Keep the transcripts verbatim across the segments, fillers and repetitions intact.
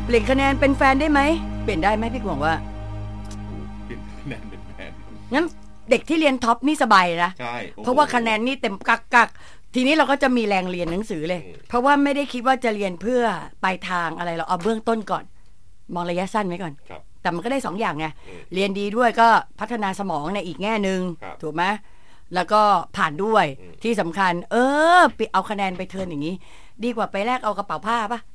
เปลี่ยนคะแนนเป็นแฟนได้ไหมเปลี่ยนได้ไหมพี่กวางว่าเปลี่ยนคะแนนเป็นแฟนงั้นเด็กที่เรียนท็อปนี่สบายนะใช่เพราะว่าคะแนนนี่เต็มกักกักทีนี้เราก็จะมีแรงเรียนหนังสือเลยเพราะว่าไม่ได้คิดว่าจะเรียนเพื่อปลายทางอะไรเราเอาเบื้องต้นก่อนมองระยะสั้นไว้ก่อนแต่มันก็ได้สองอย่างไงเรียนดีด้วยก็พัฒนาสมองในอีกแง่นึงถูกไหมแล้วก็ผ่านด้วยที่สำคัญเออไปเอาคะแนนไปเทิร์นอย่างนี้ดีกว่าไปแลกเอากระเป๋าผ้าป่ะ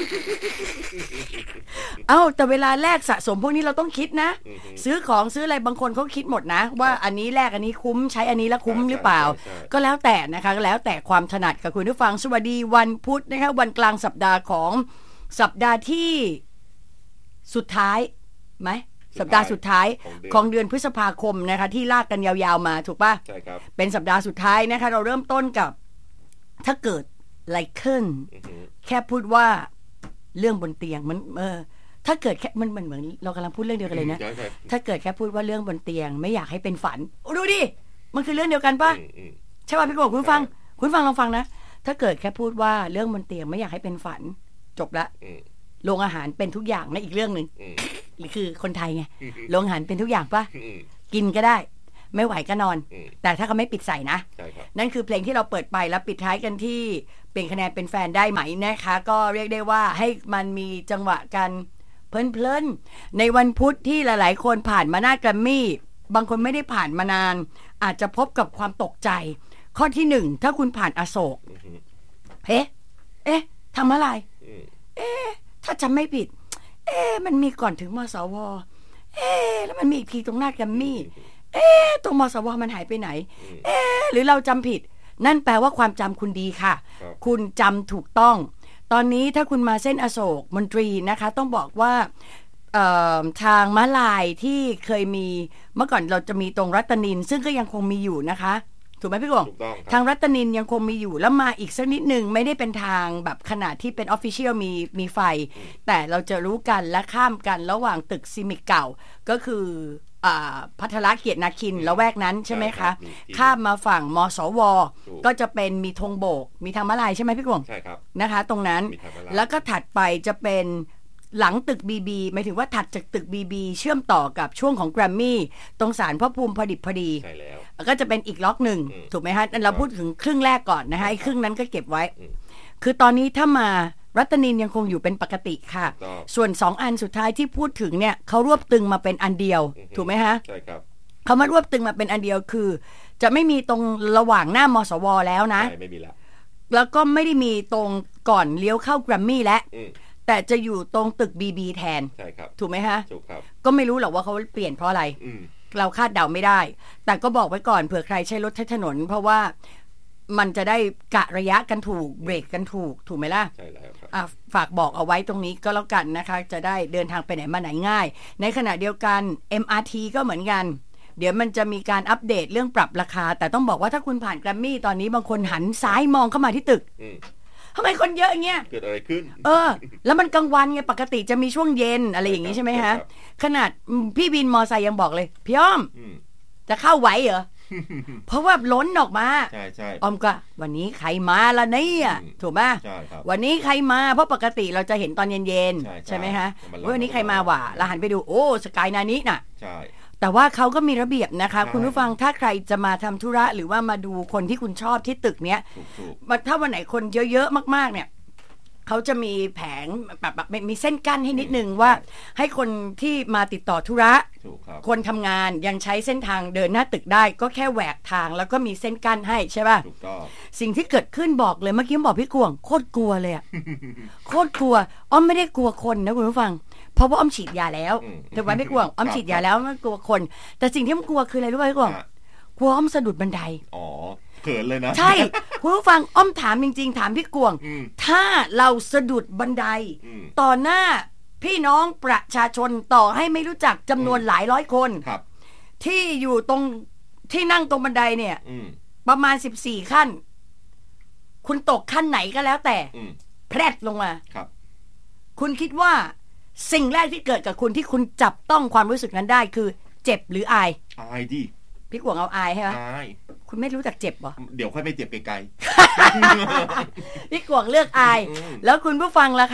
เอ้าแต่เวลาแลกสะสมพวกนี้เราต้องคิดนะซื้อของซื้ออะไรบางคนเขาคิดหมดนะว่าอันนี้แลกอันนี้คุ้มใช้อันนี้แล้วคุ้มหรือเปล่าก็แล้วแต่นะคะก็แล้วแต่ความถนัดกับคุณผู้ฟังสวัสดีวันพุธนะคะวันกลางสัปดาห์ของสัปดาห์ที่สุดท้ายไหมสัปดาห์สุดท้ายของเดือนพฤษภาคมนะคะที่ลากกันยาวๆมาถูกป่ะใช่ครับเป็นสัปดาห์สุดท้ายนะคะเราเริ่มต้นกับถ้าเกิดอะไรขึ้นแค่พูดว่าเรื่องบนเตียงมันเออถ้าเกิดแค่มันเหมือนเหมือนเรากำลังพูดเรื่องเดียวกันเลยนะถ้าเกิดแค่พูดว่าเรื่องบนเตียงไม่อยากให้เป็นฝันดูดิมันคือเรื่องเดียวกันป่ะใช่ป่ะพี่กบคุณฟังคุณฟังลองฟังนะถ้าเกิดแค่พูดว่าเรื่องบนเตียงไม่อยากให้เป็นฝันจบละโรงอาหารเป็นทุกอย่างนะอีกเรื่องนึงหรือคือคนไทยไงโรงอาหารเป็นทุกอย่างป่ะกินก็ได้ไม่ไหวก็นอนแต่ถ้าเขาไม่ปิดใส่นะนั่นคือเพลงที่เราเปิดไปแล้วปิดท้ายกันที่เปลี่ยนคะแนนเป็นแฟนได้ไหมนะคะก็เรียกได้ว่าให้มันมีจังหวะกันเพลินๆในวันพุธที่หลายๆคนผ่านมาหน้าแกรมมี่บางคนไม่ได้ผ่านมานานอาจจะพบกับความตกใจข้อที่หนึ่งถ้าคุณผ่านอโศกเอ๊ะเอ๊ะทำอะไรเอ๊ะถ้าจำไม่ผิดเอ๊ะมันมีก่อนถึงมสวเอ๊ะแล้วมันมีอีกทีตรงหน้าแกรมมี่เอ๊ะตรงมสวมันหายไปไหนเอ๊ะหรือเราจำผิดนั่นแปลว่าความจำคุณดีค่ะคุณจำถูกต้องตอนนี้ถ้าคุณมาเส้นอโศกมนตรีนะคะต้องบอกว่าทางม้าลายที่เคยมีเมื่อก่อนเราจะมีตรงรัตนินซึ่งก็ยังคงมีอยู่นะคะถูกไหมพี่กงทางรัตนินยังคงมีอยู่แล้วมาอีกสักนิดหนึ่งไม่ได้เป็นทางแบบขนาดที่เป็นออฟฟิเชียลมีมีไฟแต่เราจะรู้กันและข้ามกันระหว่างตึกซิมิกเก่าก็คือพัทรเกียรตินาคินละแวกนั้นใช่ไหมคะข้ามมาฝั่งมสวก็จะเป็นมีธงโบกมีทางม้าลายใช่ไหมพี่กวงใช่ครับนะคะตรงนั้นแล้วก็ถัดไปจะเป็นหลังตึก บี บี หมายถึงว่าถัดจากตึก บี บี เชื่อมต่อกับช่วงของแกรมมี่ตรงศาลพระภูมิพอดิบพอดีใช่แล้วก็จะเป็นอีกล็อกหนึ่งถูกไหมฮะเราพูดถึงครึ่งแรกก่อนนะคะไอ้ครึ่งนั้นก็เก็บไว้คือตอนนี้ถ้ามารัตนินยังคงอยู่เป็นปกติค่ะส่วนสองอันสุดท้ายที่พูดถึงเนี่ยเขารวบตึงมาเป็นอันเดียวถูกไหมฮะใช่ครับเขามารวบตึงมาเป็นอันเดียวคือจะไม่มีตรงระหว่างหน้ามสวแล้วนะไม่มีแล้วแล้วก็ไม่ได้มีตรงก่อนเลี้ยวเข้าแกรมมี่แล้วแต่จะอยู่ตรงตึก บี บี แทนใช่ครับถูกไหมฮะถูกครับก็ไม่รู้หรอกว่าเขาเปลี่ยนเพราะอะไรเราคาดเดาไม่ได้แต่ก็บอกไว้ก่อนเผื่อใครใช้รถใช้ถนนเพราะว่ามันจะได้กะระยะกันถูกเบรกกันถูกถูกไหมล่ะใช่แล้วครับฝากบอกเอาไว้ตรงนี้ก็แล้วกันนะคะจะได้เดินทางไปไหนมาไหนง่ายในขณะเดียวกัน เอ็ม อาร์ ที ก็เหมือนกันเดี๋ยวมันจะมีการอัปเดตเรื่องปรับราคาแต่ต้องบอกว่าถ้าคุณผ่านแกรมมี่ตอนนี้บางคนหันซ้ายมองเข้ามาที่ตึกทำไมคนเยอะอย่างเงี้ยเกิดอะไรขึ้นเออแล้วมันกลางวันไงปกติจะมีช่วงเย็นอะไรอย่างงี้ใช่ไหมฮะขนาดพี่บินมอไซค์ยังบอกเลยพี่อ้อมจะเข้าไหวเหรอเพราะว่าล้นออกมาใช่ใช่อ้อมก็วันนี้ใครมาละเนี่ยถูกไหมใช่ครับวันนี้ใครมาเพราะปกติเราจะเห็นตอนเย็นๆใช่ไหมฮะวันนี้ใครมาว่ะเราหันไปดูโอ้สกายนานิน่ะใช่แต่ว่าเขาก็มีระเบียบนะคะคุณผู้ฟังถ้าใครจะมาทำธุระหรือว่ามาดูคนที่คุณชอบที่ตึกเนี้ยถ้าวันไหนคนเยอะๆมากๆเนี่ยเขาจะมีแผงแบบแบบมีเส้นกั้นให้นิดนึงว่าให้คนที่มาติดต่อธุระคนทำงานยังใช้เส้นทางเดินหน้าตึกได้ก็แค่แหวกทางแล้วก็มีเส้นกั้นให้ใช่ป่ะสิ่งที่เกิดขึ้นบอกเลยเมื่อกี้บอกพี่กวงโคตรกลัวเลยอะโคตรกลัวอ้อมไม่ได้กลัวคนนะคุณผู้ฟังเพราะว่าอ้อมฉีดยาแล้วแต่ว่าพี่กวงอ้อมฉีดยาแล้วไม่กลัวคนแต่สิ่งที่อ้อมกลัวคืออะไรรู้ป่ะพี่กวงกลัวอ้อมสะดุดบันไดอ๋อเขินเลยนะใช่คุณผู้ฟังอ้อมถามจริงๆถามพี่กวงถ้าเราสะดุดบันไดต่อหน้าพี่น้องประชาชนต่อให้ไม่รู้จักจำนวนหลายร้อยคนที่อยู่ตรงที่นั่งตรงบันไดเนี่ยประมาณสิบสี่ขั้นคุณตกขั้นไหนก็แล้วแต่แพรดลงมาคุณคิดว่าสิ่งแรกที่เกิดกับคุณที่คุณจับต้องความรู้สึกนั้นได้คือเจ็บหรืออายอายดิพี่กวงเอาอายใช่ไหมอายคุณไม่รู้จักเจ็บเหรอเดี๋ยวค่อยไปเจ็บไกลๆพี่กวงเลือกอายแล้วคุณผู้ฟังล่ะคะ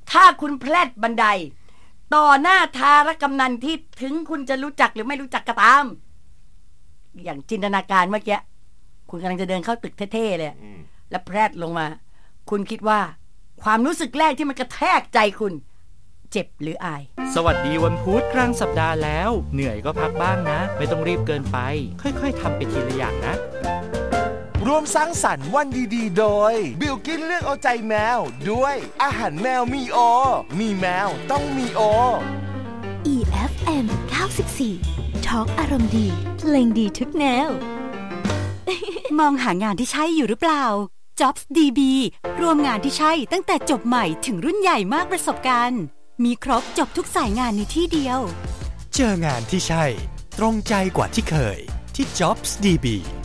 ถ้าคุณแพลดบันไดต่อหน้าทารกำนันที่ถึงคุณจะรู้จักหรือไม่รู้จักก็ตามอย่างจินตนาการเมื่อกี้คุณกำลังจะเดินเข้าตึกเท่ๆเลยแล้วแพลดลงมาคุณคิดว่าความรู้สึกแรกที่มันกระแทกใจคุณเจ็บหรืออายสวัสดีวันพุธกลางสัปดาห์แล้วเหนื่อยก็พักบ้างนะไม่ต้องรีบเกินไปค่อยๆทำไปทีละอย่างนะร่วมสร้างสรรค์วันดีๆโดยบิลกิ้นเลือกเอาใจแมวด้วยอาหารแมวมีโอมีแมวต้องมีโออี เอฟ เอ็ม เก้าสิบสี่ Talk อารมณ์ดีเพลงดีทุกแนว มองหางานที่ใช่อยู่หรือเปล่า Jobs ดี บี รวมงานที่ใช่ตั้งแต่จบใหม่ถึงรุ่นใหญ่มากประสบการณ์มีครบจบทุกสายงานในที่เดียวเจองานที่ใช่ตรงใจกว่าที่เคยที่ Jobs ดี บี